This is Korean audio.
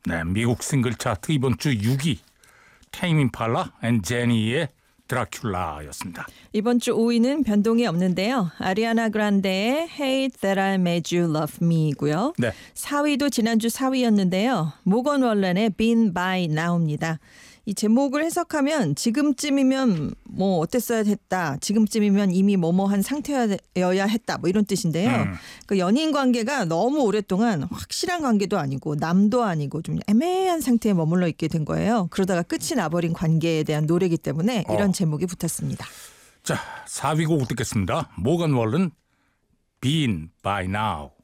네, 미국 싱글 차트 이번 주 6위 테임 임팔라 앤 제니의 드라큘라였습니다. 이번 주 5위는 변동이 없는데요. 아리아나 그란데의 Hey That I Made You Love Me이고요. 네. 4위도 지난주 4위였는데요. 모건 월런의 Been By Now입니다. 이 제목을 해석하면 지금쯤이면 뭐 어땠어야 했다. 지금쯤이면 이미 뭐뭐한 상태여야 했다. 뭐 이런 뜻인데요. 그 연인 관계가 너무 오랫동안 확실한 관계도 아니고 남도 아니고 좀 애매한 상태에 머물러 있게 된 거예요. 그러다가 끝이 나버린 관계에 대한 노래이기 때문에 이런 제목이 붙었습니다. 자, 4위 곡 듣겠습니다. 모건 월런 Been By Now.